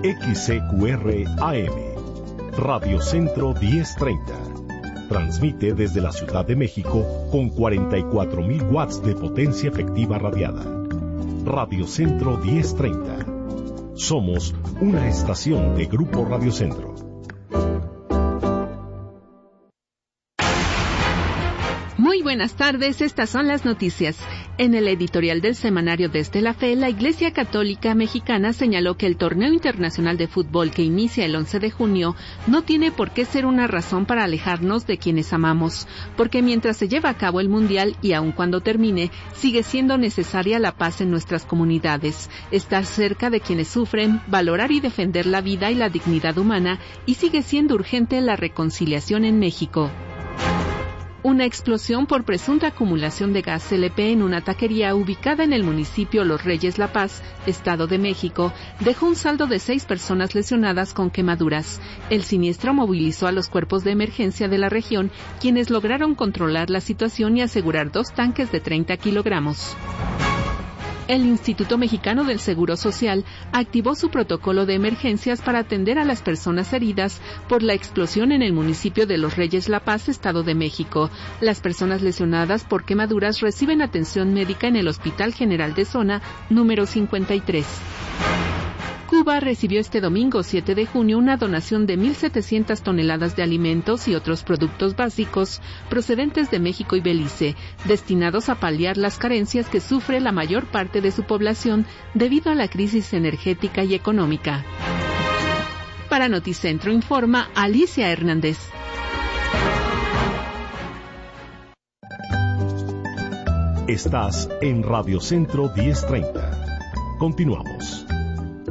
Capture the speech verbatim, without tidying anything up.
X C Q R A M, Radio Centro diez treinta. Transmite desde la Ciudad de México con cuarenta y cuatro mil watts de potencia efectiva radiada. Radio Centro diez treinta. Somos una estación de Grupo Radio Centro. Muy buenas tardes, estas son las noticias. En el editorial del semanario Desde la Fe, la Iglesia Católica Mexicana señaló que el torneo internacional de fútbol que inicia el once de junio no tiene por qué ser una razón para alejarnos de quienes amamos, porque mientras se lleva a cabo el Mundial y aun cuando termine, sigue siendo necesaria la paz en nuestras comunidades, estar cerca de quienes sufren, valorar y defender la vida y la dignidad humana, y sigue siendo urgente la reconciliación en México. Una explosión por presunta acumulación de gas L P en una taquería ubicada en el municipio Los Reyes La Paz, Estado de México, dejó un saldo de seis personas lesionadas con quemaduras. El siniestro movilizó a los cuerpos de emergencia de la región, quienes lograron controlar la situación y asegurar dos tanques de treinta kilogramos. El Instituto Mexicano del Seguro Social activó su protocolo de emergencias para atender a las personas heridas por la explosión en el municipio de Los Reyes La Paz, Estado de México. Las personas lesionadas por quemaduras reciben atención médica en el Hospital General de Zona número cincuenta y tres. Cuba recibió este domingo siete de junio una donación de mil setecientas toneladas de alimentos y otros productos básicos procedentes de México y Belice, destinados a paliar las carencias que sufre la mayor parte de su población debido a la crisis energética y económica. Para Noticentro informa Alicia Hernández. Estás en Radio Centro diez treinta. Continuamos.